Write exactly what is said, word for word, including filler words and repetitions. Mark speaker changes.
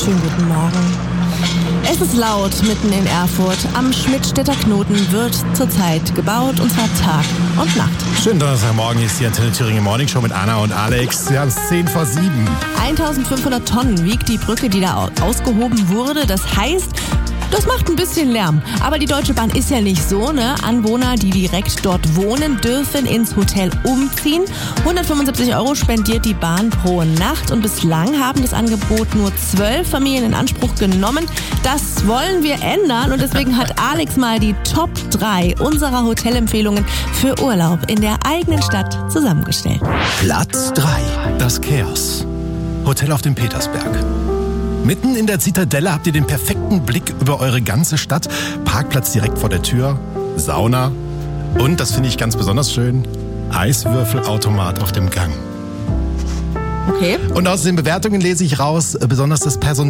Speaker 1: schönen guten Morgen. Es ist laut mitten in Erfurt. Am Schmidtstädter Knoten wird zurzeit gebaut, und zwar Tag und Nacht.
Speaker 2: Schönen Donnerstagmorgen, hier ist die Antenne Thüringen Morning Show mit Anna und Alex. Wir haben es zehn vor sieben.
Speaker 1: eintausendfünfhundert Tonnen wiegt die Brücke, die da ausgehoben wurde. Das heißt, das macht ein bisschen Lärm. Aber die Deutsche Bahn ist ja nicht so, ne? Anwohner, die direkt dort wohnen, dürfen ins Hotel umziehen. hundertfünfundsiebzig Euro spendiert die Bahn pro Nacht. Und bislang haben das Angebot nur zwölf Familien in Anspruch genommen. Das wollen wir ändern. Und deswegen hat Alex mal die Top drei unserer Hotelempfehlungen für Urlaub in der eigenen Stadt zusammengestellt.
Speaker 2: Platz drei. Das Chaos. Hotel auf dem Petersberg. Mitten in der Zitadelle habt ihr den perfekten Blick über eure ganze Stadt. Parkplatz direkt vor der Tür, Sauna und, das finde ich ganz besonders schön, Eiswürfelautomat auf dem Gang.
Speaker 1: Okay.
Speaker 2: Und aus den Bewertungen lese ich raus, besonders das Personal